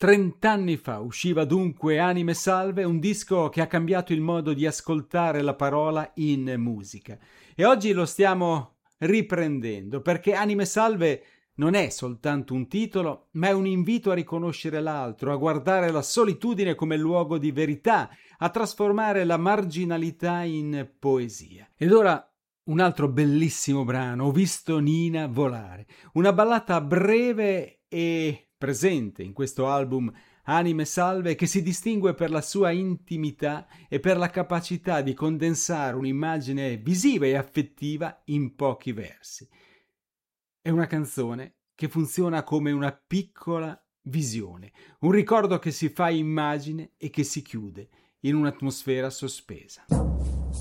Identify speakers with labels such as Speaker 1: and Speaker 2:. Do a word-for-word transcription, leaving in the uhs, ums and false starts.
Speaker 1: Trent'anni fa usciva dunque Anime Salve, un disco che ha cambiato il modo di ascoltare la parola in musica. E oggi lo stiamo riprendendo, perché Anime Salve non è soltanto un titolo, ma è un invito a riconoscere l'altro, a guardare la solitudine come luogo di verità, a trasformare la marginalità in poesia. Ed ora un altro bellissimo brano, Ho visto Nina volare, una ballata breve e presente in questo album Anime Salve, che si distingue per la sua intimità e per la capacità di condensare un'immagine visiva e affettiva in pochi versi. È una canzone che funziona come una piccola visione, un ricordo che si fa immagine e che si chiude in un'atmosfera sospesa.